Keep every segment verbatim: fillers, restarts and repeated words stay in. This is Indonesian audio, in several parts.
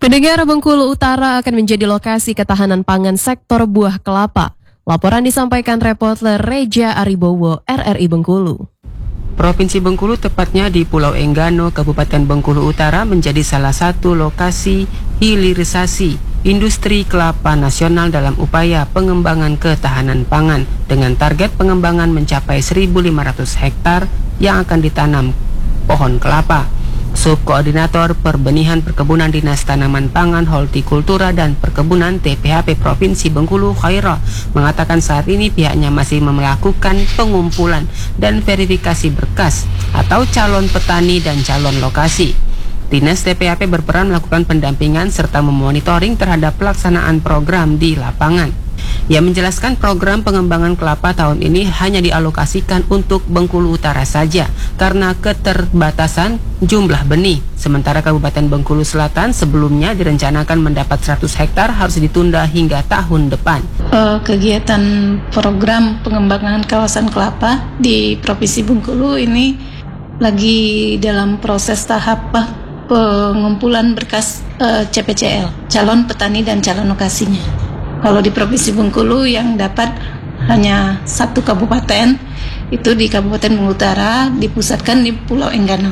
Pendengar, Bengkulu Utara akan menjadi lokasi ketahanan pangan sektor buah kelapa. Laporan disampaikan reporter Reja Aribowo, R R I Bengkulu. Provinsi Bengkulu, tepatnya di Pulau Enggano, Kabupaten Bengkulu Utara, menjadi salah satu lokasi hilirisasi industri kelapa nasional dalam upaya pengembangan ketahanan pangan dengan target pengembangan mencapai seribu lima ratus hektar yang akan ditanam pohon kelapa. Subkoordinator Perbenihan Perkebunan Dinas Tanaman Pangan, Hortikultura dan Perkebunan T P H P Provinsi Bengkulu, Khaira, mengatakan saat ini pihaknya masih melakukan pengumpulan dan verifikasi berkas atau calon petani dan calon lokasi. Dinas T P H P berperan melakukan pendampingan serta memonitoring terhadap pelaksanaan program di lapangan. Ia menjelaskan program pengembangan kelapa tahun ini hanya dialokasikan untuk Bengkulu Utara saja karena keterbatasan jumlah benih. Sementara Kabupaten Bengkulu Selatan sebelumnya direncanakan mendapat seratus hektar harus ditunda hingga tahun depan. Uh, kegiatan program pengembangan kawasan kelapa di Provinsi Bengkulu ini lagi dalam proses tahap uh, pengumpulan berkas uh, C P C L, calon petani dan calon lokasinya. Kalau di Provinsi Bengkulu yang dapat hanya satu kabupaten, itu di Kabupaten Bengkulu Utara, dipusatkan di Pulau Enggano.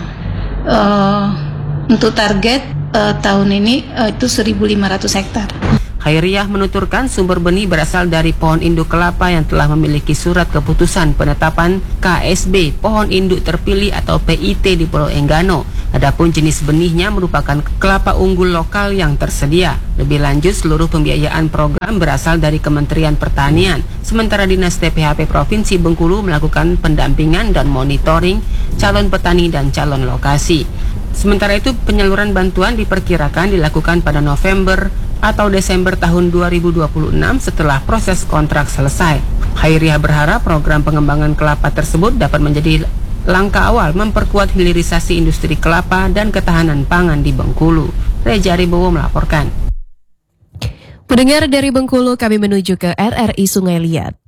Uh, untuk target uh, tahun ini uh, itu seribu lima ratus hektar. Khairiyah menuturkan sumber benih berasal dari pohon induk kelapa yang telah memiliki surat keputusan penetapan K S B pohon induk terpilih atau P I T di Pulau Enggano. Adapun jenis benihnya merupakan kelapa unggul lokal yang tersedia. Lebih lanjut, seluruh pembiayaan program berasal dari Kementerian Pertanian. Sementara Dinas T P H P Provinsi Bengkulu melakukan pendampingan dan monitoring calon petani dan calon lokasi. Sementara itu, penyaluran bantuan diperkirakan dilakukan pada November atau Desember tahun dua ribu dua puluh enam setelah proses kontrak selesai. Khairiyah berharap program pengembangan kelapa tersebut dapat menjadi langkah awal memperkuat hilirisasi industri kelapa dan ketahanan pangan di Bengkulu. Reja Aribowo melaporkan. Pendengar, dari Bengkulu kami menuju ke R R I Sungai Liat.